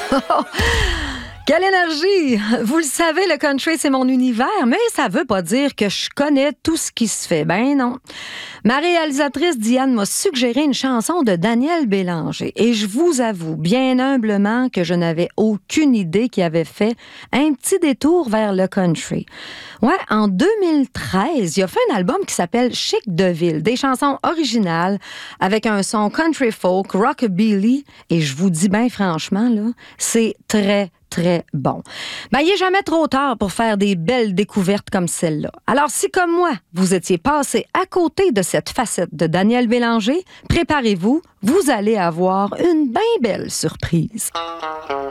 Quelle énergie! Vous le savez, le country, c'est mon univers, mais ça veut pas dire que je connais tout ce qui se fait. Ben non. Ma réalisatrice Diane m'a suggéré une chanson de Daniel Bélanger et je vous avoue bien humblement que je n'avais aucune idée qu'il avait fait un petit détour vers le country. Ouais, en 2013, il a fait un album qui s'appelle Chic de ville, des chansons originales avec un son country folk, rockabilly, et je vous dis bien franchement, là, c'est très bon. Ben, il n'est jamais trop tard pour faire des belles découvertes comme celle-là. Alors, si comme moi, vous étiez passé à côté de cette facette de Daniel Bélanger, préparez-vous, vous allez avoir une bien belle surprise.